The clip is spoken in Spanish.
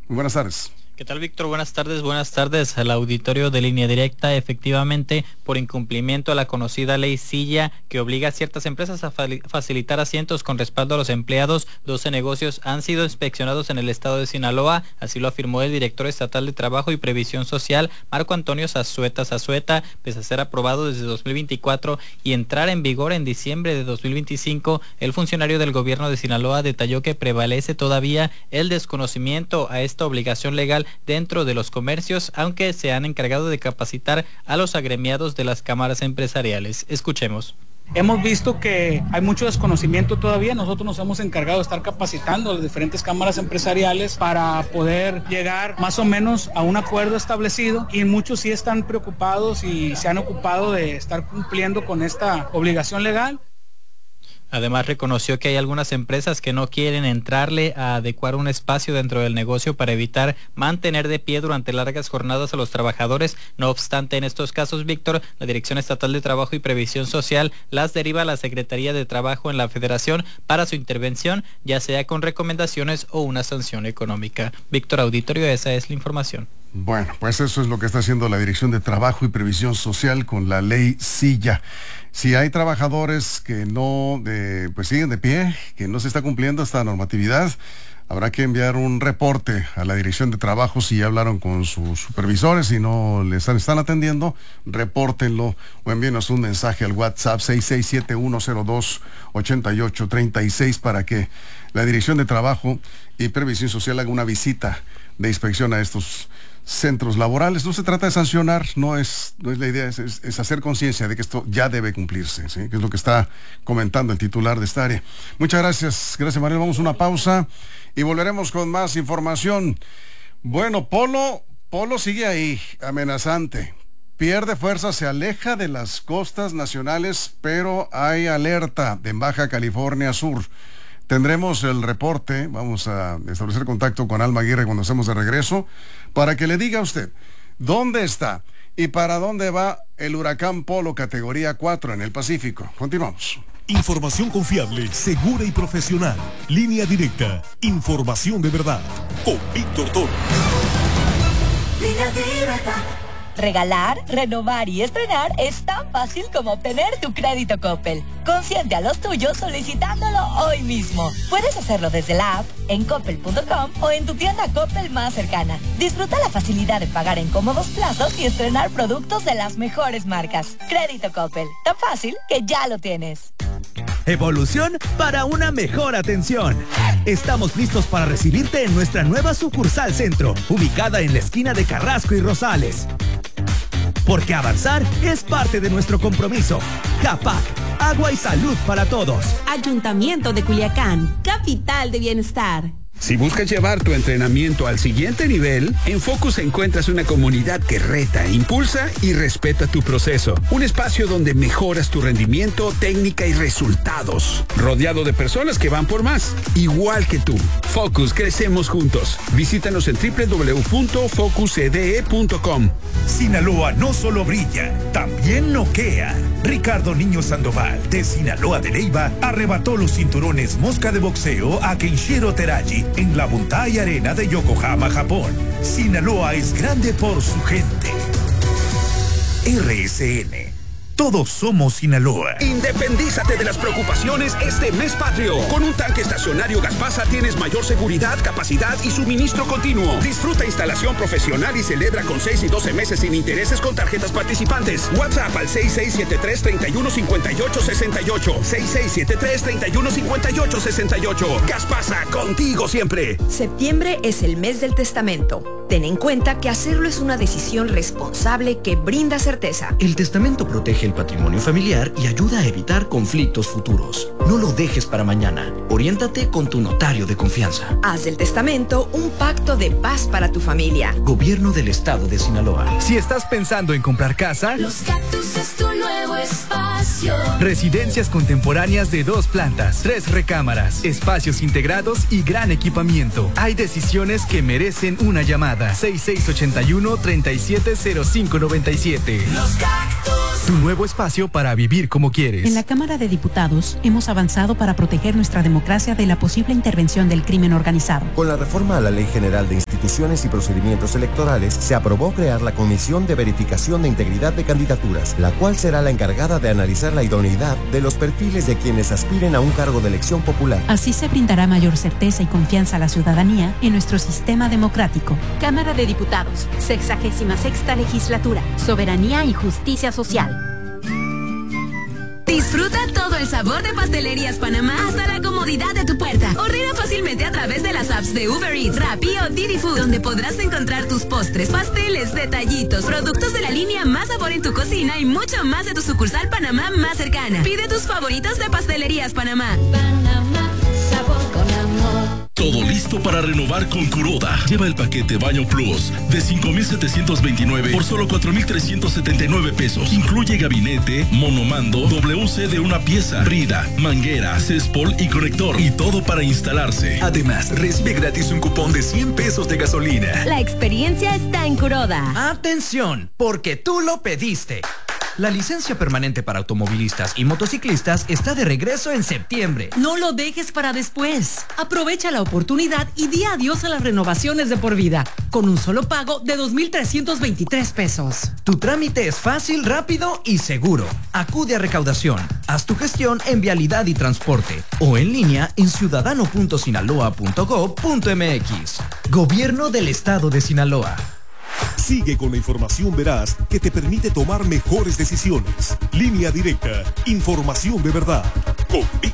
Muy buenas tardes. ¿Qué tal, Víctor? Buenas tardes al auditorio de Línea Directa. Efectivamente, por incumplimiento a la conocida ley Silla, que obliga a ciertas empresas a facilitar asientos con respaldo a los empleados, 12 negocios han sido inspeccionados en el estado de Sinaloa. Así lo afirmó el director estatal de Trabajo y Previsión Social, Marco Antonio Zazueta. Pese a ser aprobado desde 2024 y entrar en vigor en diciembre de 2025, el funcionario del gobierno de Sinaloa detalló que prevalece todavía el desconocimiento a esta obligación legal dentro de los comercios, aunque se han encargado de capacitar a los agremiados de las cámaras empresariales. Escuchemos. Hemos visto que hay mucho desconocimiento todavía. Nosotros nos hemos encargado de estar capacitando a las diferentes cámaras empresariales para poder llegar más o menos a un acuerdo establecido, y muchos sí están preocupados y se han ocupado de estar cumpliendo con esta obligación legal. Además, reconoció que hay algunas empresas que no quieren entrarle a adecuar un espacio dentro del negocio para evitar mantener de pie durante largas jornadas a los trabajadores. No obstante, en estos casos, Víctor, la Dirección Estatal de Trabajo y Previsión Social las deriva a la Secretaría de Trabajo en la Federación para su intervención, ya sea con recomendaciones o una sanción económica. Víctor, auditorio, esa es la información. Bueno, pues eso es lo que está haciendo la Dirección de Trabajo y Previsión Social con la ley Silla. Si hay trabajadores que no pues siguen de pie, que no se está cumpliendo esta normatividad, habrá que enviar un reporte a la Dirección de Trabajo. Si ya hablaron con sus supervisores y no les están atendiendo, repórtenlo o envíenos un mensaje al WhatsApp 6671028836 para que la Dirección de Trabajo y Previsión Social haga una visita de inspección a estos centros laborales. No se trata de sancionar, no es la idea, es hacer conciencia de que esto ya debe cumplirse, ¿sí? Que es lo que está comentando el titular de esta área. Muchas gracias, Manuel. Vamos a una pausa y volveremos con más información. Bueno, Polo sigue ahí, amenazante. Pierde fuerza, se aleja de las costas nacionales, pero hay alerta en Baja California Sur. Tendremos el reporte, vamos a establecer contacto con Alma Aguirre cuando estemos de regreso, para que le diga a usted dónde está y para dónde va el huracán Polo categoría 4 en el Pacífico. Continuamos. Información confiable, segura y profesional. Línea Directa, información de verdad. Con Víctor Toro. Línea Directa. Regalar, renovar y estrenar es tan fácil como obtener tu crédito Coppel. Consiente a los tuyos solicitándolo hoy mismo. Puedes hacerlo desde la app, en coppel.com o en tu tienda Coppel más cercana. Disfruta la facilidad de pagar en cómodos plazos y estrenar productos de las mejores marcas. Crédito Coppel, tan fácil que ya lo tienes. Evolución para una mejor atención. Estamos listos para recibirte en nuestra nueva sucursal Centro, ubicada en la esquina de Carrasco y Rosales. Porque avanzar es parte de nuestro compromiso. CAPAC, agua y salud para todos. Ayuntamiento de Culiacán, capital de bienestar. Si buscas llevar tu entrenamiento al siguiente nivel, en Focus encuentras una comunidad que reta, impulsa y respeta tu proceso. Un espacio donde mejoras tu rendimiento, técnica y resultados. Rodeado de personas que van por más, igual que tú. Focus, crecemos juntos. Visítanos en www.focuscde.com. Sinaloa no solo brilla, también noquea. Ricardo Niño Sandoval, de Sinaloa de Leyva, arrebató los cinturones mosca de boxeo a Kenshiro Teraji en la Buntai Arena de Yokohama, Japón. Sinaloa es grande por su gente. RSN. Todos somos Sinaloa. Independízate de las preocupaciones este mes patrio. Con un tanque estacionario Gaspasa tienes mayor seguridad, capacidad y suministro continuo. Disfruta instalación profesional y celebra con 6 y 12 meses sin intereses con tarjetas participantes. WhatsApp al 6673-315868. 6673-315868. Gaspasa, contigo siempre. Septiembre es el mes del testamento. Ten en cuenta que hacerlo es una decisión responsable que brinda certeza. El testamento protege el patrimonio familiar y ayuda a evitar conflictos futuros. No lo dejes para mañana. Oriéntate con tu notario de confianza. Haz del testamento un pacto de paz para tu familia. Gobierno del Estado de Sinaloa. Si estás pensando en comprar casa, Los Cactus es tu nuevo espacio. Residencias contemporáneas de 2 plantas, 3 recámaras, espacios integrados y gran equipamiento. Hay decisiones que merecen una llamada. 6681-370597. Los Cactus Tu nuevo espacio para vivir como quieres. En la Cámara de Diputados hemos avanzado para proteger nuestra democracia de la posible intervención del crimen organizado. Con la reforma a la Ley General de Instituciones y Procedimientos Electorales, se aprobó crear la Comisión de Verificación de Integridad de Candidaturas, la cual será la encargada de analizar la idoneidad de los perfiles de quienes aspiren a un cargo de elección popular. Así se brindará mayor certeza y confianza a la ciudadanía en nuestro sistema democrático. Cámara de Diputados, 66ª Legislatura, Soberanía y Justicia Social. Disfruta todo el sabor de Pastelerías Panamá hasta la comodidad de tu puerta. Ordena fácilmente a través de las apps de Uber Eats, Rappi o Didi Food, donde podrás encontrar tus postres, pasteles, detallitos, productos de la línea Más Sabor en tu cocina y mucho más de tu sucursal Panamá más cercana. Pide tus favoritos de Pastelerías Panamá. Panamá, sabor con amor. Todo listo para renovar con Kuroda. Lleva el paquete Baño Plus de 5,729 por solo 4,379 pesos. Incluye gabinete, monomando, WC de una pieza, brida, manguera, céspol y conector. Y todo para instalarse. Además, recibe gratis un cupón de 100 pesos de gasolina. La experiencia está en Kuroda. ¡Atención! Porque tú lo pediste. La licencia permanente para automovilistas y motociclistas está de regreso en septiembre. No lo dejes para después. Aprovecha la oportunidad y di adiós a las renovaciones de por vida, con un solo pago de 2,323 pesos. Tu trámite es fácil, rápido y seguro. Acude a recaudación. Haz tu gestión en Vialidad y Transporte o en línea en ciudadano.sinaloa.gov.mx. Gobierno del Estado de Sinaloa. Sigue con la información veraz que te permite tomar mejores decisiones. Línea Directa, información de verdad. Con